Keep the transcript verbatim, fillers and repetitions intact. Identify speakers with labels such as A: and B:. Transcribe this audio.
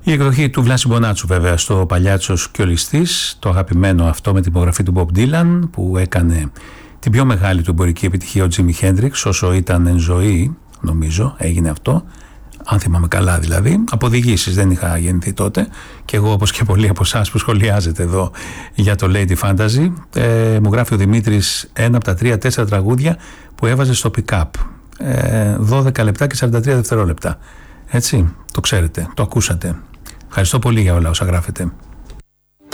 A: Η εκδοχή του Βλάση Μπονάτσου βέβαια στο Παλιάτσος και ο Ληστής, το αγαπημένο αυτό με την υπογραφή του Bob Dylan που έκανε την πιο μεγάλη του εμπορική επιτυχία ο Τζίμι Χέντριξ όσο ήταν εν ζωή, νομίζω έγινε αυτό, αν θυμάμαι καλά δηλαδή. Αποδηγήσεις, δεν είχα γεννηθεί τότε και εγώ όπως και πολλοί από εσάς που σχολιάζετε εδώ για το Lady Fantasy, ε, μου γράφει ο Δημήτρης ένα από τα τρία τέσσερα τραγούδια που έβαζε στο pick-up, ε, δώδεκα λεπτά και σαράντα τρία δευτερόλεπτα. Έτσι, το ξέρετε, το ακούσατε. Ευχαριστώ πολύ για όλα όσα γράφετε.